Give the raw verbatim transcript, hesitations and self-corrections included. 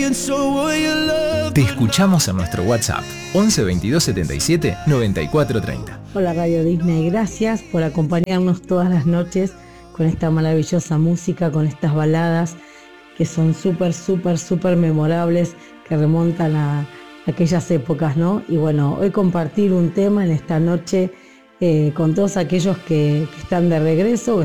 Te escuchamos en nuestro WhatsApp once veintidós setenta y siete noventa y cuatro treinta. Hola Radio Disney, gracias por acompañarnos todas las noches con esta maravillosa música, con estas baladas que son súper, súper, súper memorables, que remontan a aquellas épocas, ¿no? Y bueno, hoy compartir un tema en esta noche eh, con todos aquellos que, que están de regreso,